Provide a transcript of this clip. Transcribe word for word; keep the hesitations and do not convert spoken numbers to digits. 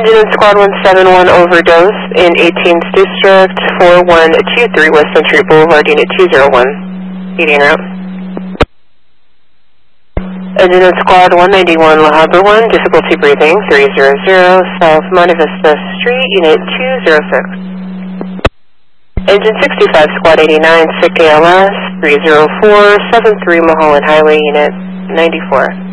Engine in Squad one seven one overdose in eighteenth District, four one two three West Century Boulevard, Unit two zero one. Heating route. Engine in Squad one ninety-one La Habra one, difficulty breathing, three zero zero, South Monte Vista Street, Unit two zero six. Engine sixty-five Squad eighty-nine, S I C A L S, three zero four seven three Mulholland Highway, Unit ninety-four.